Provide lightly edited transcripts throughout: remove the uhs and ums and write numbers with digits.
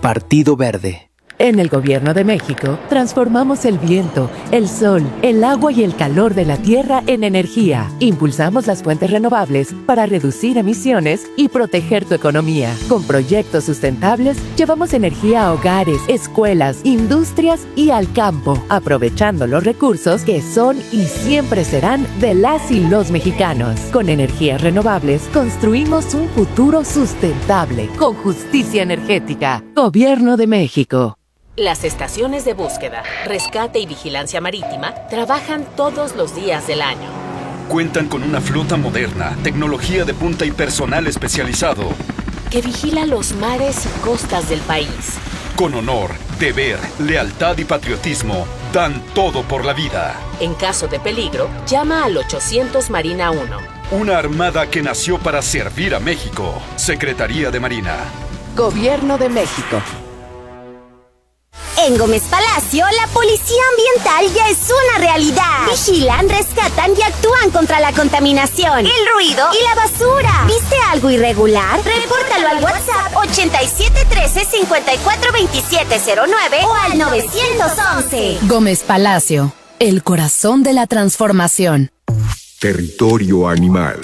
Partido Verde. En el Gobierno de México, transformamos el viento, el sol, el agua y el calor de la tierra en energía. Impulsamos las fuentes renovables para reducir emisiones y proteger tu economía. Con proyectos sustentables, llevamos energía a hogares, escuelas, industrias y al campo, aprovechando los recursos que son y siempre serán de las y los mexicanos. Con energías renovables, construimos un futuro sustentable, con justicia energética. Gobierno de México. Las estaciones de búsqueda, rescate y vigilancia marítima trabajan todos los días del año. Cuentan con una flota moderna, tecnología de punta y personal especializado que vigila los mares y costas del país. Con honor, deber, lealtad y patriotismo, dan todo por la vida. En caso de peligro, llama al 800 Marina 1. Una armada que nació para servir a México. Secretaría de Marina. Gobierno de México. En Gómez Palacio, la policía ambiental ya es una realidad. Vigilan, rescatan y actúan contra la contaminación, el ruido y la basura. ¿Viste algo irregular? Repórtalo al WhatsApp 8713-542709 o al 911. Gómez Palacio, el corazón de la transformación. Territorio animal.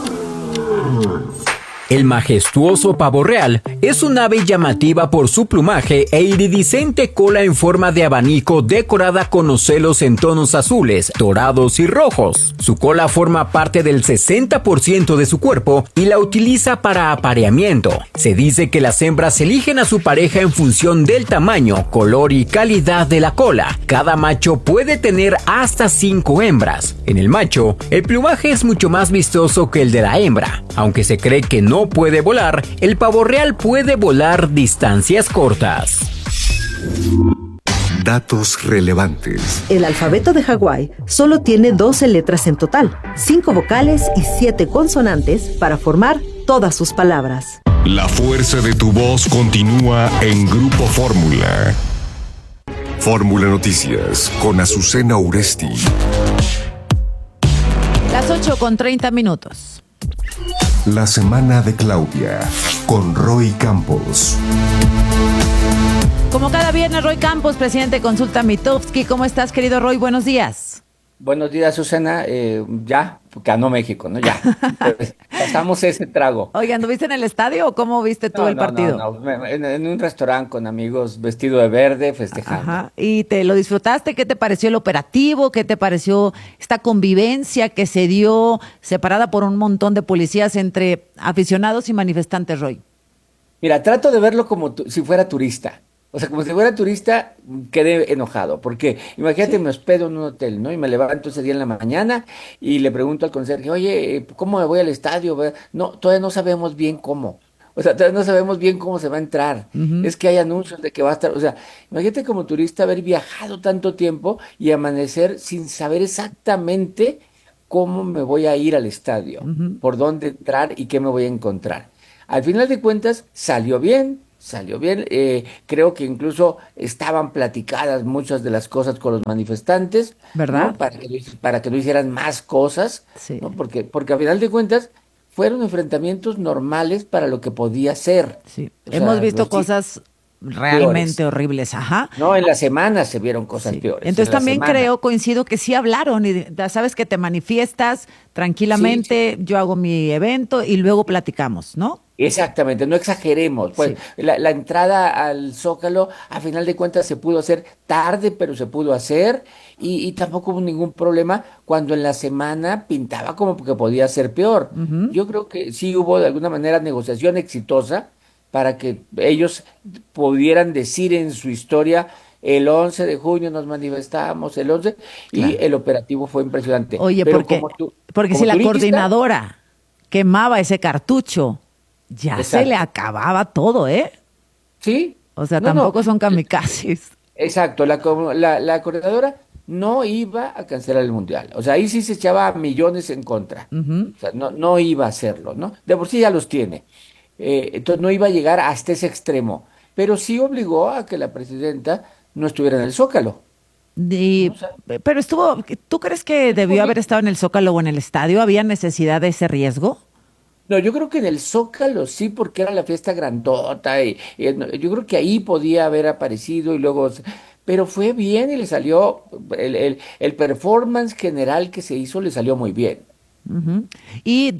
El majestuoso pavo real es un ave llamativa por su plumaje e iridiscente cola en forma de abanico decorada con ocelos en tonos azules, dorados y rojos. Su cola forma parte del 60% de su cuerpo y la utiliza para apareamiento. Se dice que las hembras eligen a su pareja en función del tamaño, color y calidad de la cola. Cada macho puede tener hasta 5 hembras. En el macho, el plumaje es mucho más vistoso que el de la hembra. Aunque se cree que no puede volar, el pavo real puede volar distancias cortas. Datos relevantes. El alfabeto de Hawái solo tiene 12 letras en total, 5 vocales y 7 consonantes para formar todas sus palabras. La fuerza de tu voz continúa en Grupo Fórmula. Fórmula Noticias con Azucena Uresti. Las 8:30. La semana de Claudia con Roy Campos. Como cada viernes, Roy Campos, presidente de Consulta Mitofsky. ¿Cómo estás, querido Roy? Buenos días. Buenos días, Susana. Ya, ganó México, ¿no? Ya. Pasamos ese trago. Oye, ¿anduviste en el estadio o cómo viste tú el partido? No. En un restaurante con amigos vestido de verde, festejando. Ajá. ¿Y te lo disfrutaste? ¿Qué te pareció el operativo? ¿Qué te pareció esta convivencia que se dio separada por un montón de policías entre aficionados y manifestantes, Roy? Mira, trato de verlo como si fuera turista. O sea, como si fuera turista, quedé enojado, porque imagínate, me hospedo en un hotel, ¿no? Y me levanto ese día en la mañana y le pregunto al conserje, oye, ¿cómo me voy al estadio? No, todavía no sabemos bien cómo. O sea, todavía no sabemos bien cómo se va a entrar. Uh-huh. Es que hay anuncios de que va a estar, o sea, imagínate como turista haber viajado tanto tiempo y amanecer sin saber exactamente cómo me voy a ir al estadio, uh-huh, por dónde entrar y qué me voy a encontrar. Al final de cuentas, salió bien. Creo que incluso estaban platicadas muchas de las cosas con los manifestantes, ¿verdad? ¿No? Para que no hicieran más cosas, sí, ¿no? Porque a final de cuentas fueron enfrentamientos normales para lo que podía ser. Sí. Hemos visto cosas realmente peores, horribles, ajá. No, en la semana se vieron cosas peores. Entonces también coincido que sí hablaron y sabes que te manifiestas tranquilamente, sí. Yo hago mi evento y luego platicamos, ¿no? Exactamente, no exageremos. Pues sí. La entrada al Zócalo, a final de cuentas, se pudo hacer tarde, pero se pudo hacer y tampoco hubo ningún problema cuando en la semana pintaba como que podía ser peor. Uh-huh. Yo creo que sí hubo de alguna manera negociación exitosa para que ellos pudieran decir en su historia: el 11 de junio nos manifestamos, el 11, claro. Y el operativo fue impresionante. Oye, pero porque si la coordinadora quemaba ese cartucho, ya exacto, se le acababa todo, ¿eh? Sí. O sea, tampoco son kamikazes. Exacto, la coordinadora no iba a cancelar el Mundial. O sea, ahí sí se echaba millones en contra. Uh-huh. O sea, no iba a hacerlo, ¿no? De por sí ya los tiene. Entonces no iba a llegar hasta ese extremo. Pero sí obligó a que la presidenta no estuviera en el Zócalo. Pero ¿tú crees que debió haber estado en el Zócalo o en el estadio? ¿Había necesidad de ese riesgo? No, yo creo que en el Zócalo sí, porque era la fiesta grandota yo creo que ahí podía haber aparecido y luego, pero fue bien y le salió, el performance general que se hizo le salió muy bien. Ujú. Y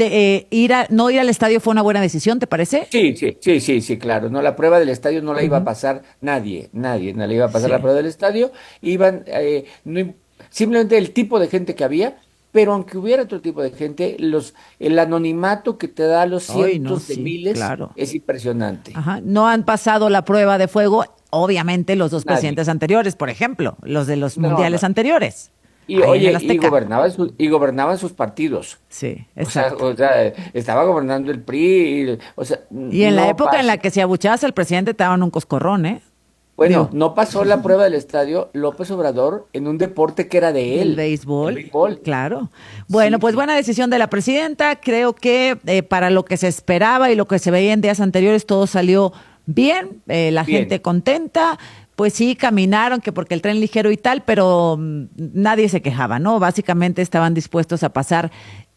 no ir al estadio fue una buena decisión, ¿te parece? Sí, claro. No, la prueba del estadio no la iba a pasar nadie no la iba a pasar la prueba del estadio. Iban, simplemente el tipo de gente que había, pero aunque hubiera otro tipo de gente, el anonimato que te da a los cientos de miles claro. es impresionante. Ajá. No han pasado la prueba de fuego, obviamente, los dos Nadie. presidentes anteriores, por ejemplo, los de los mundiales anteriores. Y ahí en el oye, Azteca. gobernaban sus partidos. Sí, exacto. O sea, estaba gobernando el PRI, o sea, Y en la no época pasa. en la que se abuchabas al presidente te daban un coscorrón, ¿eh? Bueno, Digo, no pasó la prueba del estadio López Obrador en un deporte que era de él. el béisbol. El béisbol. Claro. Bueno, Sí, pues sí. buena decisión de la presidenta. Creo que para lo que se esperaba y lo que se veía en días anteriores, todo salió bien. La Bien. gente contenta. Pues sí, caminaron, que porque el tren ligero y tal, pero nadie se quejaba, ¿no? Básicamente estaban dispuestos a pasar,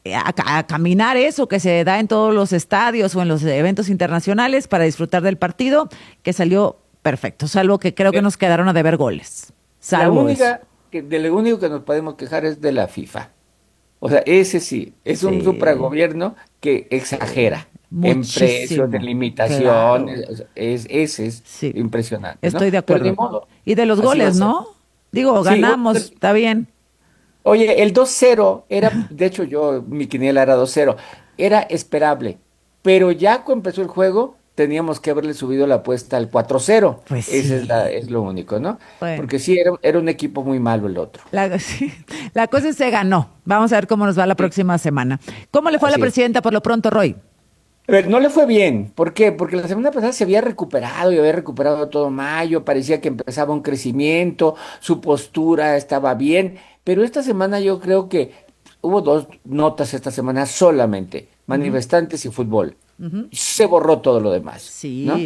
a caminar eso que se da en todos los estadios o en los eventos internacionales para disfrutar del partido, que salió perfecto, salvo que creo que nos quedaron a deber goles. Salvo eso. De lo único que nos podemos quejar es de la FIFA. O sea, ese sí, es un Sí. supragobierno que exagera en precios, de limitación, claro. ese es Sí. impresionante, ¿no? Estoy de Pero acuerdo. ni modo, Y de los así va a goles, ser. ¿no? Digo, Sí, ganamos, está bien. Oye, el 2-0 era, de hecho mi quiniela era 2-0, era esperable, pero ya cuando empezó el juego teníamos que haberle subido la apuesta al 4-0. Pues Ese sí. es lo único, ¿no? Bueno. Porque sí, era un equipo muy malo el otro. Sí, la cosa es se ganó. Vamos a ver cómo nos va la próxima semana. ¿Cómo le fue a la Así es. presidenta por lo pronto, Roy? A ver, no le fue bien. ¿Por qué? Porque la semana pasada se había recuperado y había recuperado todo mayo, parecía que empezaba un crecimiento, su postura estaba bien, pero esta semana yo creo que hubo dos notas esta semana solamente, manifestantes y fútbol. Se borró todo lo demás, Sí. ¿no?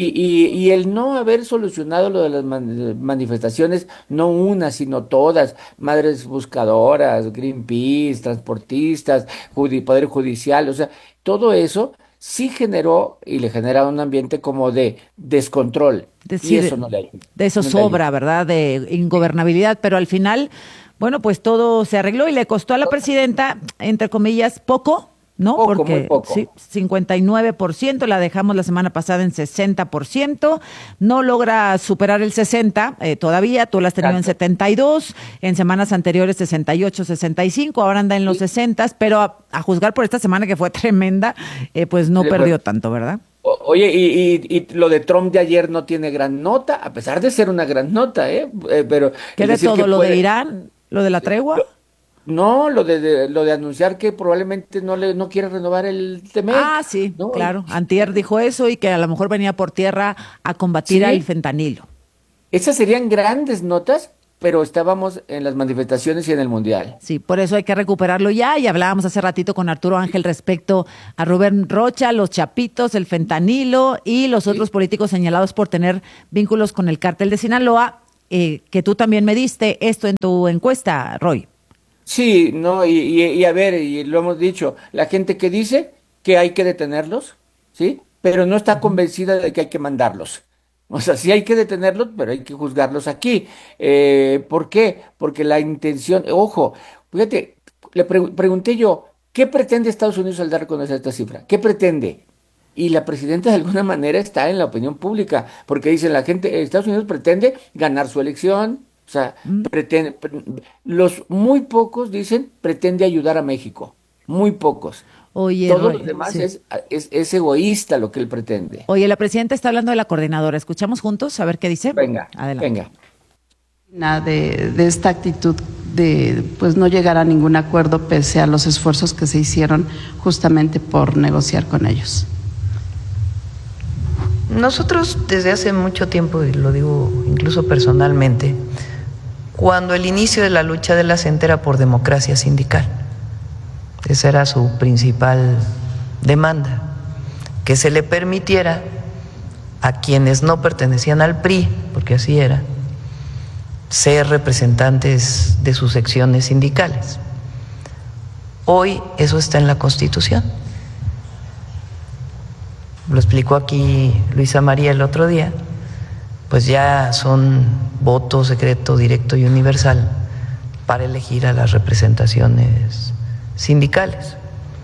Y el no haber solucionado lo de las manifestaciones, no una, sino todas, madres buscadoras, Greenpeace, transportistas, Poder Judicial, o sea, todo eso sí generó y le genera un ambiente como de descontrol. Decir, y eso no le ayuda. de eso no le sobra, ayuda. ¿verdad? De ingobernabilidad, pero al final, bueno, pues todo se arregló y le costó a la presidenta, entre comillas, poco, ¿no? Poco, porque muy poco. sí, 59%, la dejamos la semana pasada en 60%, no logra superar el 60% todavía, tú la has tenido en Exacto. 72%, en semanas anteriores 68, 65%, ahora anda en los 60%, pero a juzgar por esta semana que fue tremenda, pues no Sí, perdió bueno. tanto, ¿verdad? Oye, y lo de Trump de ayer no tiene gran nota, a pesar de ser una gran nota, pero ¿Qué es de decir todo? que ¿Lo de puede- Irán? ¿Lo de la tregua? No, lo de anunciar que probablemente no quiere renovar el TEMEC. Ah, sí, ¿no? claro. Antier dijo eso y que a lo mejor venía por tierra a combatir Sí. al fentanilo. Esas serían grandes notas, pero estábamos en las manifestaciones y en el Mundial. Sí, por eso hay que recuperarlo ya. Y hablábamos hace ratito con Arturo Ángel respecto a Rubén Rocha, los chapitos, el fentanilo y los otros políticos señalados por tener vínculos con el cártel de Sinaloa, que tú también me diste esto en tu encuesta, Roy. Sí, no, y a ver, y lo hemos dicho, la gente que dice que hay que detenerlos, ¿sí? Pero no está convencida de que hay que mandarlos. O sea, sí hay que detenerlos, pero hay que juzgarlos aquí. ¿Por qué? Porque la intención, ojo, fíjate, pregunté yo, ¿qué pretende Estados Unidos al dar a conocer esta cifra? ¿Qué pretende? Y la presidenta de alguna manera está en la opinión pública, porque dice la gente, Estados Unidos pretende ganar su elección, o sea, los muy pocos dicen pretende ayudar a México, muy pocos. Oye, Todos Roy, los demás sí. es egoísta lo que él pretende. Oye, la presidenta está hablando de la coordinadora. ¿Escuchamos juntos a ver qué dice? Venga, Adelante. venga. De esta actitud de pues no llegar a ningún acuerdo pese a los esfuerzos que se hicieron justamente por negociar con ellos. Nosotros desde hace mucho tiempo, y lo digo incluso personalmente, cuando el inicio de la lucha de la CENTE era por democracia sindical, esa era su principal demanda, que se le permitiera a quienes no pertenecían al PRI, porque así era, ser representantes de sus secciones sindicales. Hoy eso está en la Constitución. lo explicó aquí Luisa María el otro día, pues ya son voto secreto, directo y universal para elegir a las representaciones sindicales.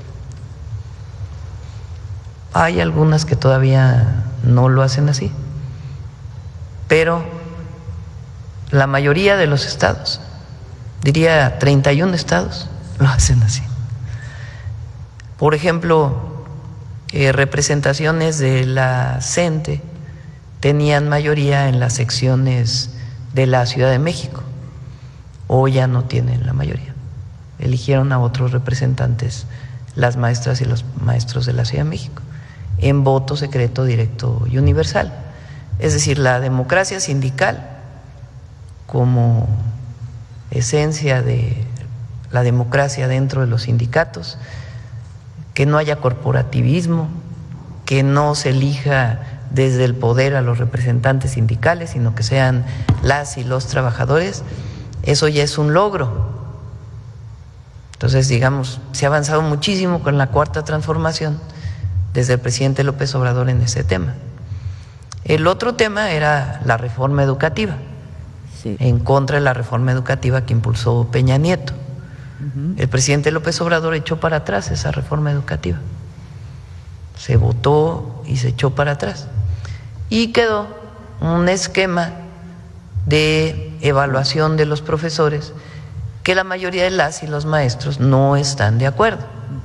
Hay algunas que todavía no lo hacen así, pero la mayoría de los estados, diría 31 estados, lo hacen así. Por ejemplo, representaciones de la CENTE tenían mayoría en las secciones de la Ciudad de México. Hoy ya no tienen la mayoría. Eligieron a otros representantes, las maestras y los maestros de la Ciudad de México, en voto secreto, directo y universal. Es decir, la democracia sindical, como esencia de la democracia dentro de los sindicatos, que no haya corporativismo, que no se elija desde el poder a los representantes sindicales, sino que sean las y los trabajadores, eso ya es un logro. Entonces, digamos, se ha avanzado muchísimo con la Cuarta Transformación desde el presidente López Obrador en ese tema. El otro tema era la reforma educativa, en contra de la reforma educativa que impulsó Peña Nieto. El presidente López Obrador echó para atrás esa reforma educativa. Se votó y se echó para atrás. Y quedó un esquema de evaluación de los profesores que la mayoría de las y los maestros no están de acuerdo.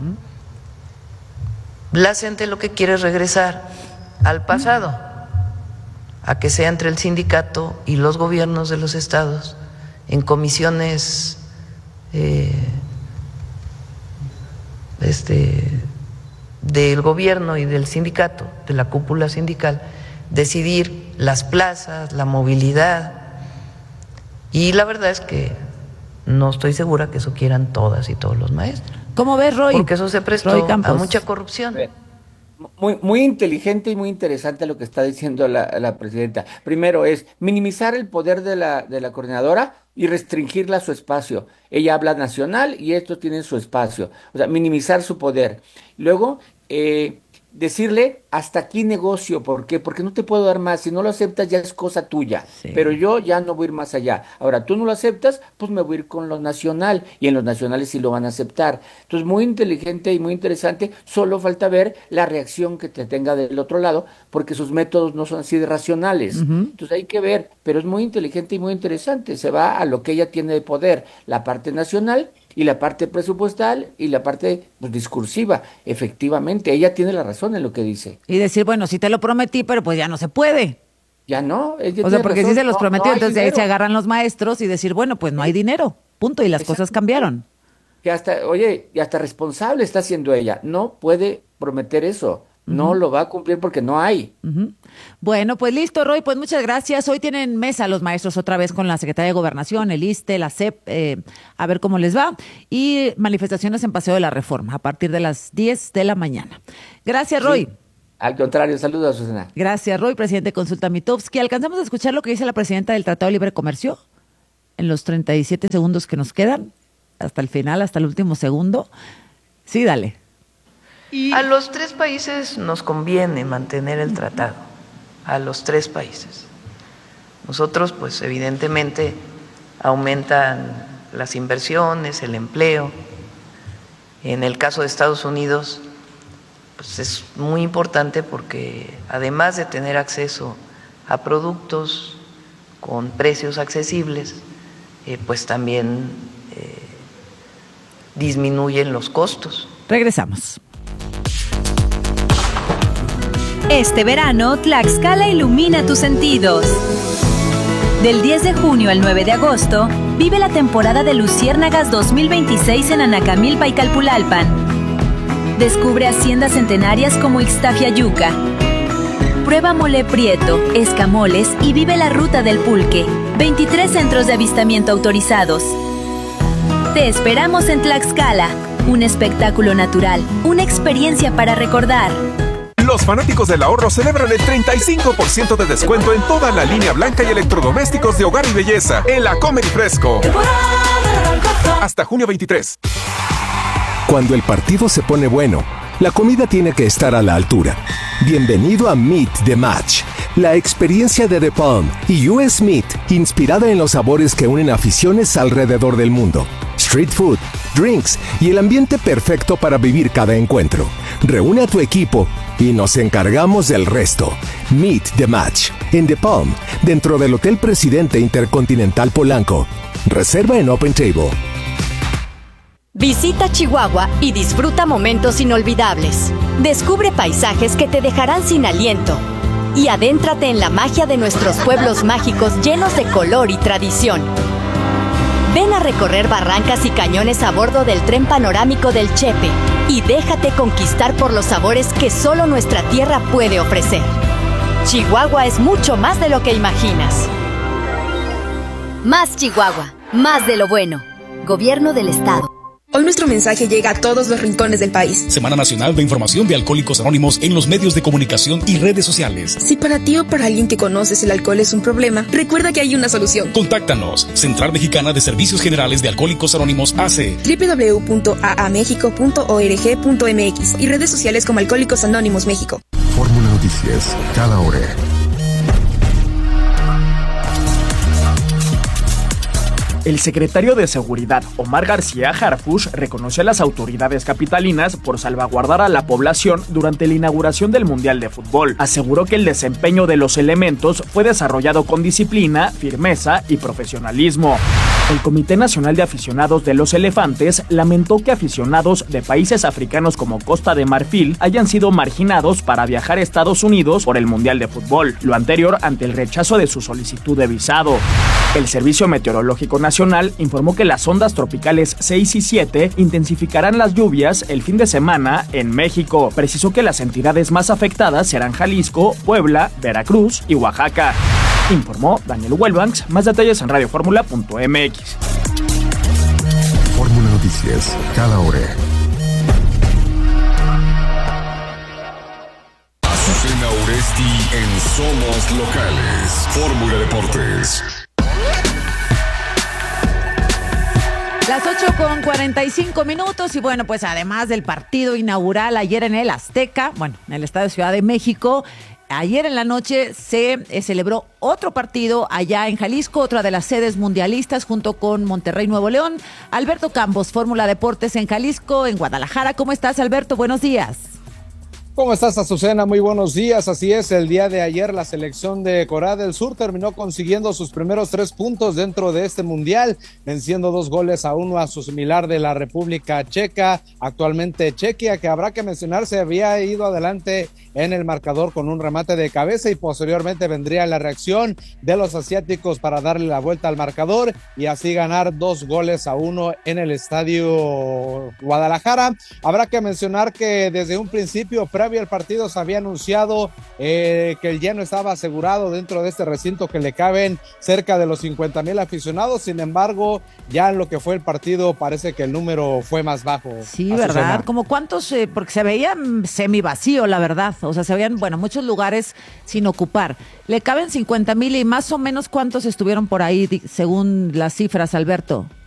La gente lo que quiere es regresar al pasado, a que sea entre el sindicato y los gobiernos de los estados, en comisiones del gobierno y del sindicato, de la cúpula sindical, decidir las plazas, la movilidad. Y la verdad es que no estoy segura que eso quieran todas y todos los maestros. ¿Cómo ves, Roy? Porque eso se prestó a mucha corrupción. Muy inteligente y muy interesante lo que está diciendo la presidenta. Primero es minimizar el poder de la coordinadora y restringirla a su espacio. Ella habla nacional y estos tienen su espacio. O sea, minimizar su poder. Luego, decirle hasta aquí negocio. ¿Por qué? Porque no te puedo dar más. Si no lo aceptas ya es cosa tuya. Sí. Pero yo ya no voy a ir más allá. Ahora, tú no lo aceptas, pues me voy a ir con lo nacional. Y en los nacionales sí lo van a aceptar. Entonces, muy inteligente y muy interesante. Solo falta ver la reacción que te tenga del otro lado, porque sus métodos no son así de racionales. Entonces hay que ver. Pero es muy inteligente y muy interesante. Se va a lo que ella tiene de poder. La parte nacional y la parte presupuestal y la parte discursiva. Efectivamente, ella tiene la razón en lo que dice. Y decir, bueno, sí te lo prometí, pero pues ya no se puede. Ya no. O sea, porque sí se los prometió, entonces ahí se agarran los maestros y decir, bueno, pues no hay dinero, punto, y las cosas cambiaron. Y hasta responsable está siendo ella. No puede prometer eso. No lo va a cumplir porque no hay. Bueno, pues listo, Roy, pues muchas gracias. Hoy tienen mesa los maestros otra vez con la Secretaría de Gobernación, el ISSSTE, la SEP, a ver cómo les va. Y manifestaciones en Paseo de la Reforma a partir de las 10 de la mañana. Gracias, Roy. Sí. Al contrario, saludos, Susana. Gracias, Roy, presidente de Consulta Mitofsky. ¿Alcanzamos a escuchar lo que dice la presidenta del Tratado de Libre Comercio en los 37 segundos que nos quedan? Hasta el final, hasta el último segundo. Sí, dale. A los 3 países nos conviene mantener el tratado, a los 3 países. Nosotros, pues evidentemente, aumentan las inversiones, el empleo. En el caso de Estados Unidos, pues es muy importante porque además de tener acceso a productos con precios accesibles, pues también disminuyen los costos. Regresamos. Este verano, Tlaxcala ilumina tus sentidos. Del 10 de junio al 9 de agosto, vive la temporada de Luciérnagas 2026 en Anacamilpa y Calpulalpan. Descubre haciendas centenarias como Ixtafiayuca. Prueba mole prieto, escamoles y vive la ruta del pulque. 23 centros de avistamiento autorizados. Te esperamos en Tlaxcala. Un espectáculo natural, una experiencia para recordar. Los fanáticos del ahorro celebran el 35% de descuento en toda la línea blanca y electrodomésticos de hogar y belleza en la Comer y Fresco. Hasta junio 23. Cuando el partido se pone bueno, La comida tiene que estar a la altura. Bienvenido a Meet the Match, la experiencia de The Palm y US Meat, inspirada en los sabores que unen aficiones alrededor del mundo. Street food, drinks y el ambiente perfecto para vivir cada encuentro. Reúne a tu equipo y nos encargamos del resto. Meet the Match en The Palm, dentro del Hotel Presidente Intercontinental Polanco. Reserva en Open Table. Visita Chihuahua y disfruta momentos inolvidables. Descubre paisajes que te dejarán sin aliento. Y adéntrate en la magia de nuestros pueblos mágicos llenos de color y tradición. Ven a recorrer barrancas y cañones a bordo del tren panorámico del Chepe y déjate conquistar por los sabores que solo nuestra tierra puede ofrecer. Chihuahua es mucho más de lo que imaginas. Más Chihuahua, más de lo bueno. Gobierno del Estado. Hoy nuestro mensaje llega a todos los rincones del país. Semana Nacional de Información de Alcohólicos Anónimos en los medios de comunicación y redes sociales. Si para ti o para alguien que conoces el alcohol es un problema, recuerda que hay una solución. Contáctanos. Central Mexicana de Servicios Generales de Alcohólicos Anónimos AC. www.aamexico.org.mx y redes sociales como Alcohólicos Anónimos México. Fórmula Noticias, cada hora. El secretario de Seguridad, Omar García Harfuch, reconoció a las autoridades capitalinas por salvaguardar a la población durante la inauguración del Mundial de Fútbol. Aseguró que el desempeño de los elementos fue desarrollado con disciplina, firmeza y profesionalismo. El Comité Nacional de Aficionados de los Elefantes lamentó que aficionados de países africanos como Costa de Marfil hayan sido marginados para viajar a Estados Unidos por el Mundial de Fútbol, lo anterior ante el rechazo de su solicitud de visado. El Servicio Meteorológico Nacional informó que las ondas tropicales 6 y 7 intensificarán las lluvias el fin de semana en México. Precisó que las entidades más afectadas serán Jalisco, Puebla, Veracruz y Oaxaca. Informó Daniel Wellbanks. Más detalles en radioformula.mx. Fórmula Noticias, cada hora. Azucena Oresti en Somos Locales. Fórmula Deportes. Las 8:45 y bueno, pues además del partido inaugural ayer en el Azteca, bueno, en el Estadio Ciudad de México, ayer en la noche se celebró otro partido allá en Jalisco, otra de las sedes mundialistas junto con Monterrey Nuevo León. Alberto Campos, Fórmula Deportes en Jalisco, en Guadalajara. ¿Cómo estás, Alberto? Buenos días. ¿Cómo estás, Azucena? Muy buenos días. Así es, el día de ayer la selección de Corea del Sur terminó consiguiendo sus primeros 3 puntos dentro de este mundial, venciendo 2-1 a su similar de la República Checa, actualmente Chequia, que habrá que mencionar se había ido adelante en el marcador con un remate de cabeza y posteriormente vendría la reacción de los asiáticos para darle la vuelta al marcador y así ganar 2-1 en el estadio Guadalajara. Habrá que mencionar que desde un principio, previo al partido, se había anunciado que el lleno estaba asegurado dentro de este recinto, que le caben cerca de los 50,000 aficionados. Sin embargo, ya en lo que fue el partido parece que el número fue más bajo. Sí, ¿verdad? ¿Como cuántos? Porque se veía semi vacío, la verdad. O sea, se veían, bueno, muchos lugares sin ocupar. Le caben 50,000 y más o menos ¿cuántos estuvieron por ahí según las cifras, Alberto?